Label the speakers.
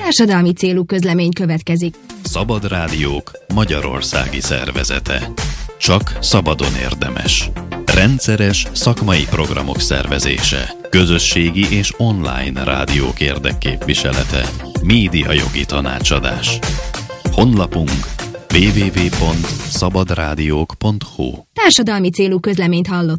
Speaker 1: Társadalmi célú közlemény következik.
Speaker 2: Szabad Rádiók magyarországi szervezete. Csak szabadon érdemes. Rendszeres szakmai programok szervezése. Közösségi és online rádiók érdekképviselete. Médiajogi tanácsadás. Honlapunk www.szabadrádiók.hu.
Speaker 1: Társadalmi célú közleményt hallott.